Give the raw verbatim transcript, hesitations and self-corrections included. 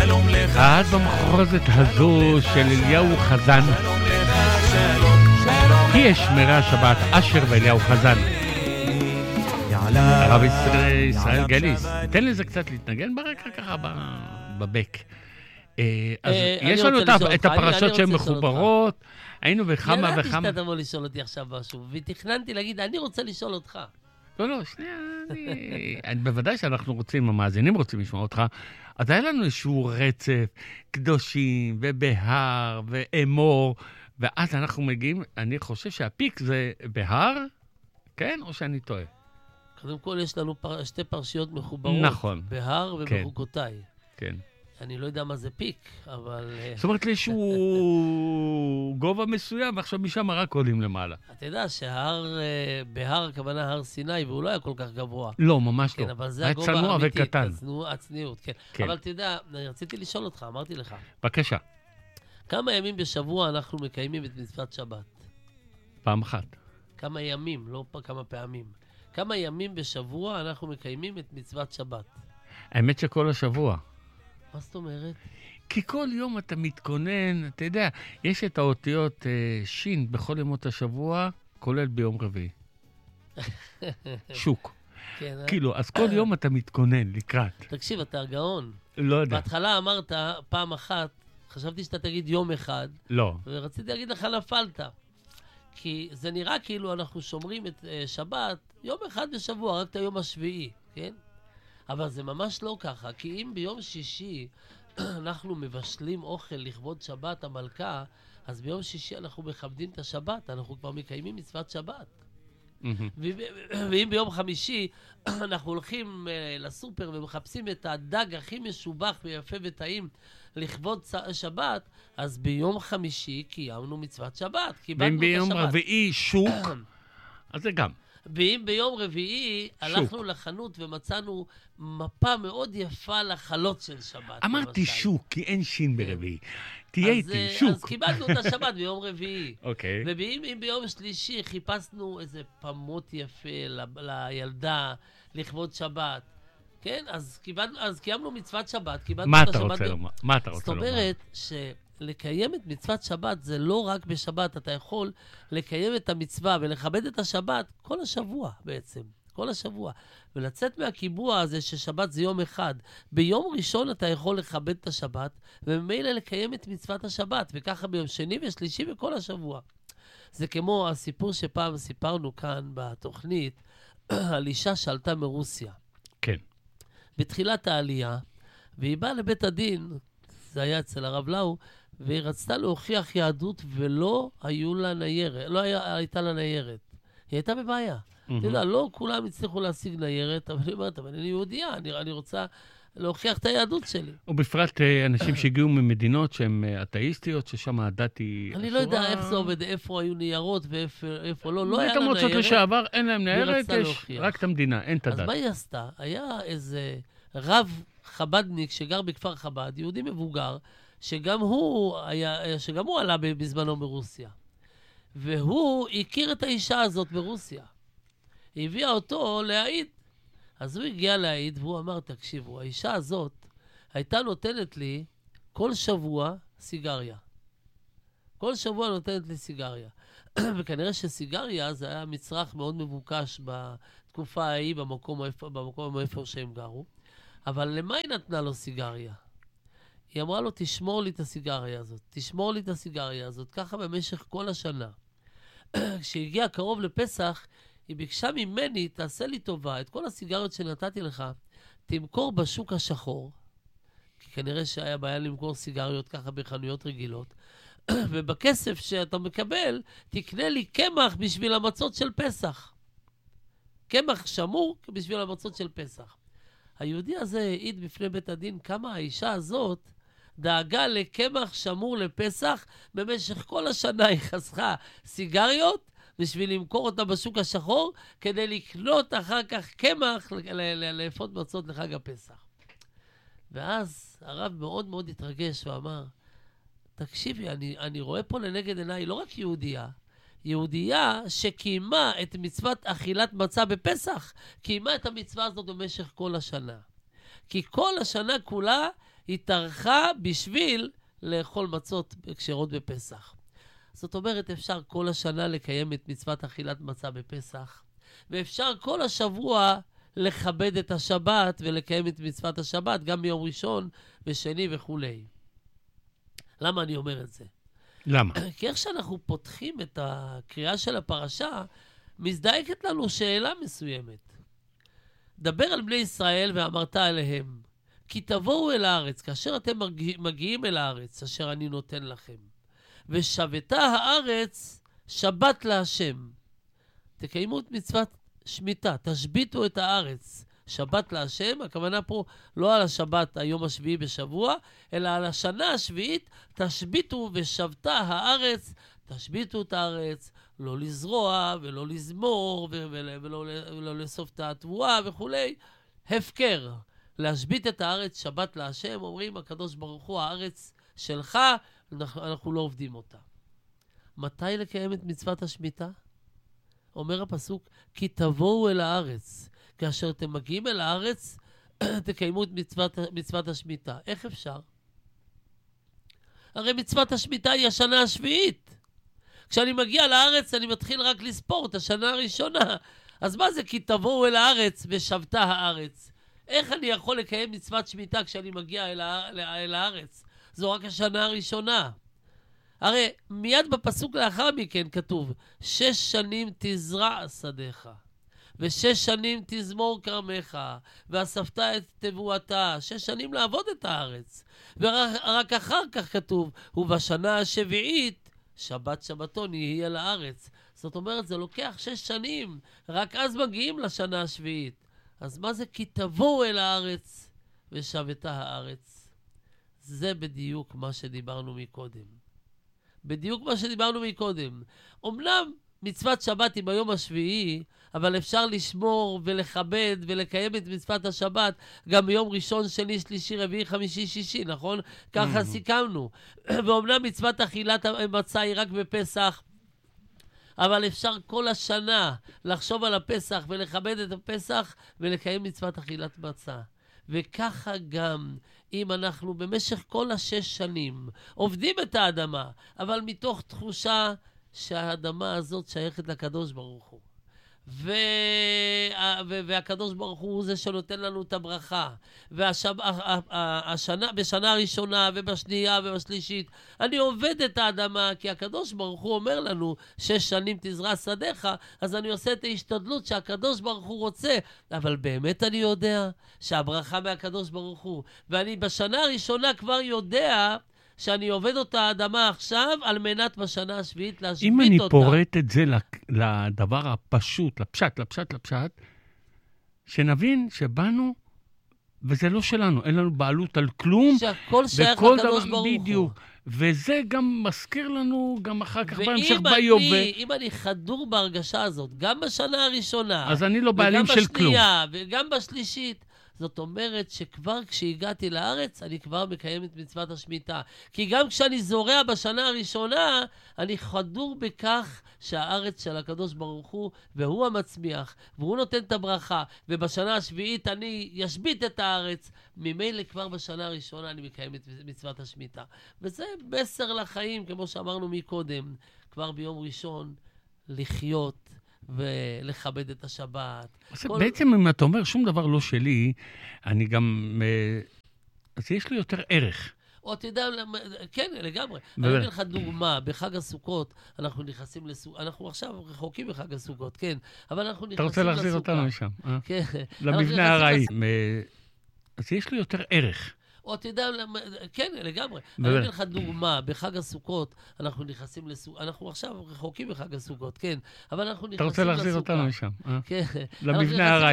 אז במחרוזת הזו של אליהו חזן, היא שמירה שבת, אשר ואליהו חזן. הרב ישראל גליס, תן לזה קצת להתנגן ברקע ככה בבק. אז יש לנו את הפרשות שהן מחוברות, היינו בכמה וכמה... ידעתי שאתה תבוא לשאול אותי עכשיו משהו, ותכננתי להגיד, אני רוצה לשאול אותך. לא, לא, שנייה, אני... בוודאי שאנחנו רוצים, המאזינים רוצים לשמוע אותך, אז היה לנו איזשהו רצף, קדושים ובהר ואמור, ואז אנחנו מגיעים, אני חושב שהפיק זה בהר, כן? או שאני טועה? קודם כל יש לנו פר... שתי פרשיות מחוברות. נכון. בהר ובחוקותיי. כן. אני לא יודע מה זה פיק, אבל... זאת אומרת, לאיזשהו גובה מסוים, ועכשיו משם רק עולים למעלה. אתה יודע שההר, בהר הכוונה הר סיני, והוא לא היה כל כך גבוה. לא, ממש כן, לא. אבל זה הגובה צנוע האמיתי, וקטן. הצניעות, כן. כן. אבל אתה יודע, אני רציתי לשאול אותך, אמרתי לך. בבקשה. כמה ימים בשבוע אנחנו מקיימים את מצוות שבת? פעם אחת. כמה ימים, לא כמה פעמים. כמה ימים בשבוע אנחנו מקיימים את מצוות שבת? האמת שכל השבוע. מה זאת אומרת? כי כל יום אתה מתכונן, אתה יודע, יש את האותיות אה, שין בכל ימות השבוע, כולל ביום רביעי. שוק. כן, כאילו, אז כל יום אתה מתכונן לקראת. תקשיב, אתה גאון. לא יודע. בהתחלה אמרת פעם אחת, חשבתי שאתה תגיד יום אחד. לא. ורציתי להגיד לך, נפלת. כי זה נראה כאילו אנחנו שומרים את uh, שבת יום אחד בשבוע, רק את היום השביעי, כן? אבל זה ממש לא ככה, כי אם ביום שישי אנחנו מבשלים אוכל לכבוד שבת המלכה, אז ביום שישי אנחנו מכבדים את השבת, אנחנו כבר מקיימים מצוות שבת. ואם ביום חמישי אנחנו הולכים לסופר ומחפשים את הדג הכי משובח ויפה וטעים לכבוד שבת, אז ביום חמישי קיימנו מצוות שבת. ואם ביום רביעי שוק, אז זה גם. ואם ביום רביעי הלכנו לחנות ומצאנו מפה מאוד יפה לחלות של שבת. אמרתי שוק, כי אין שין ברביעי. תהיה איתי, שוק. אז קיבלנו את השבת ביום רביעי. אוקיי. ואם ביום שלישי חיפשנו איזה פמות יפה לילדה לכבוד שבת, כן? אז קיימנו מצוות שבת. מה אתה רוצה לומר? מה אתה רוצה לומר? זאת אומרת ש... לקיים את מצוות שבת זה לא רק בשבת, אתה יכול לקיים את המצווה ולכבד את השבת כל השבוע בעצם, כל השבוע. ולצאת מהקיבוע הזה ששבת זה יום אחד. ביום ראשון אתה יכול לכבד את השבת, וממילא לקיים את מצוות השבת, וככה ביום שני ושלישי וכל השבוע. זה כמו הסיפור שפעם סיפרנו כאן בתוכנית, על אישה שעלתה מרוסיה. כן. בתחילת העלייה, והיא באה לבית הדין, זה היה אצל הרב לאו, והיא רצתה להוכיח יהדות ולא היו לה ניירת, לא היה, הייתה לה ניירת. היא הייתה בבעיה. Mm-hmm. אתה יודע, לא כולם הצליחו להשיג ניירת, אבל אני אומרת, אבל אני יהודייה, אני, אני רוצה להוכיח את היהדות שלי. ובפרט אנשים שהגיעו ממדינות שהן אתאיסטיות, ששם הדת היא... אני לא יודע איך זה עובד, איפה היו ניירות ואיפה לא, לא היה לה ניירת. ברית המועצות לשעבר, אין להם ניירת, יש רק את המדינה, אין את הדת. אז מה היא עשתה? היה איזה רב חבדניק שגר בכפר חב"ד, יהודי מבוגר, שגם הוא היה, שגם הוא עלה בזמנו מרוסיה. והוא הכיר את האישה הזאת ברוסיה. היא הביאה אותו להעיד. אז הוא הגיע להעיד והוא אמר, תקשיבו, האישה הזאת הייתה נותנת לי כל שבוע סיגריה. כל שבוע נותנת לי סיגריה. וכנראה שסיגריה זה היה מצרך מאוד מבוקש בתקופה ההיא במקום איפה, במקום איפה שהם גרו. אבל למה היא נתנה לו סיגריה? היא אמרה לו, תשמור לי את הסיגריה הזאת, תשמור לי את הסיגריה הזאת, ככה במשך כל השנה. כשהגיע קרוב לפסח, היא ביקשה ממני, תעשה לי טובה, את כל הסיגריות שנתתי לך, תמכור בשוק השחור, כי כנראה שהיה בעיה למכור סיגריות ככה בחנויות רגילות, ובכסף שאתה מקבל, תקנה לי קמח בשביל המצות של פסח. קמח שמור בשביל המצות של פסח. היהודי הזה העיד בפני בית הדין כמה האישה הזאת דאגה לקמח שמור לפסח, במשך כל השנה היא חסכה סיגריות בשביל למכור אותה בשוק השחור, כדי לקנות אחר כך קמח לאפות מצות לחג הפסח. ואז הרב מאוד מאוד התרגש ואמר, תקשיבי, אני, אני רואה פה לנגד עיניי לא רק יהודייה, יהודייה שקיימה את מצוות אכילת מצה בפסח, קיימה את המצווה הזאת במשך כל השנה. כי כל השנה כולה היא טרחה בשביל לאכול מצות כשרות בפסח. זאת אומרת, אפשר כל השנה לקיים את מצוות אכילת מצה בפסח, ואפשר כל השבוע לכבד את השבת ולקיים את מצוות השבת, גם ביום ראשון ושני וכו'. למה אני אומר את זה? למה? כי איך שאנחנו פותחים את הקריאה של הפרשה, מזדעקת לנו שאלה מסוימת. דבר על בני ישראל ואמרת עליהם, כי תבואו אל הארץ, כאשר אתם מגיעים אל הארץ, אשר אני נותן לכם. ושבתה הארץ שבת להשם. תקיימו את מצוות שמיטה, תשביתו את הארץ. שבת להשם, הכוונה פה לא על השבת היום השביעי בשבוע, אלא על השנה השביעית, תשביתו ושבתה הארץ, תשביתו את הארץ, לא לזרוע ולא לזמור ולא, ולא, ולא לאסוף את התבואה וכו'. הפקר. להשבית את הארץ שבת להשם, אומרים הקדוש ברוך הוא, הארץ שלך, אנחנו, אנחנו לא עובדים אותה. מתי לקיים את מצוות השמיטה? אומר הפסוק, כי תבואו אל הארץ. כאשר אתם מגיעים אל הארץ, תקיימו את מצוות, מצוות השמיטה. איך אפשר? הרי מצוות השמיטה היא השנה השביעית. כשאני מגיע לארץ, אני מתחיל רק לספור את השנה הראשונה. אז מה זה כי תבואו אל הארץ ושבתה הארץ? איך אני יכול לקיים מצוות שמיטה כשאני מגיע אל, אל הארץ? זו רק השנה הראשונה. הרי מיד בפסוק לאחר מכן כתוב, שש שנים תזרע שדך, ושש שנים תזמור כרמך, ואספת את תבואתה, שש שנים לעבוד את הארץ. ורק אחר כך כתוב, ובשנה השביעית, שבת שבתון יהיה לארץ. זאת אומרת, זה לוקח שש שנים, רק אז מגיעים לשנה השביעית. אז מה זה כי תבואו אל הארץ ושבתה הארץ? זה בדיוק מה שדיברנו מקודם. בדיוק מה שדיברנו מקודם. אמנם מצוות שבת היא ביום השביעי, אבל אפשר לשמור ולכבד ולקיים את מצוות השבת גם ביום ראשון, שני, שלישי, רביעי, חמישי, שישי, נכון? ככה סיכמנו. ואומנם מצוות אכילת המצה היא רק בפסח, אבל אפשר כל השנה לחשוב על הפסח ולכבד את הפסח ולקיים מצוות אכילת מצה. וככה גם אם אנחנו במשך כל השש שנים עובדים את האדמה, אבל מתוך תחושה שהאדמה הזאת שייכת לקדוש ברוך הוא. ו... והקדוש ברוך הוא זה שנותן לנו את הברכה. והשנה, בשנה הראשונה ובשנייה ובשלישית, אני עובד את האדמה, כי הקדוש ברוך הוא אומר לנו, שש שנים תזרע שדך, אז אני עושה את ההשתדלות שהקדוש ברוך הוא רוצה. אבל באמת אני יודע שהברכה מהקדוש ברוך הוא. ואני בשנה הראשונה כבר יודע שאני עובד אותה האדמה עכשיו, על מנת בשנה השביעית להשבית אותה. אם אני פורט את זה לדבר הפשוט, לפשט, לפשט, לפשט, שנבין שבאנו, וזה לא שלנו, אין לנו בעלות על כלום. שהכל שייך לקדוש ברוך הוא. בדיוק. וזה גם מזכיר לנו, גם אחר כך בהמשך ביובל. ואם אני חדור בהרגשה הזאת, גם בשנה הראשונה, אז אני לא בעלים של כלום. וגם בשנייה, וגם בשלישית, זאת אומרת שכבר כשהגעתי לארץ, אני כבר מקיים את מצוות השמיטה. כי גם כשאני זורע בשנה הראשונה, אני חדור בכך שהארץ של הקדוש ברוך הוא, והוא המצמיח, והוא נותן את הברכה, ובשנה השביעית אני ישבית את הארץ. ממילא כבר בשנה הראשונה אני מקיים את מצוות השמיטה. וזה מסר לחיים, כמו שאמרנו מקודם, כבר ביום ראשון, לחיות ולכבד את השבת. כל... בעצם אם אתה אומר שום דבר לא שלי, אני גם... אז יש לי יותר ערך. או אתה יודע, כן, לגמרי. אני אגיד לך דוגמה, בחג הסוכות, אנחנו נכנסים לסוכות, אנחנו עכשיו רחוקים בחג הסוכות, כן, אבל אנחנו נכנסים לסוכה. אתה רוצה להחזיר אותנו משם, אה? כן. למבנה הראי. אז יש לי יותר ערך. או אתה יודע, כן, לגמרי. אני אגיד לך דוגמה, בחג הסוכות, אנחנו נכנסים לסוכות, אנחנו עכשיו רחוקים בחג הסוכות, כן, אבל אנחנו נכנסים לסוכה. אתה רוצה להחזיר אותנו משם, אה? כן. למבנה הראי.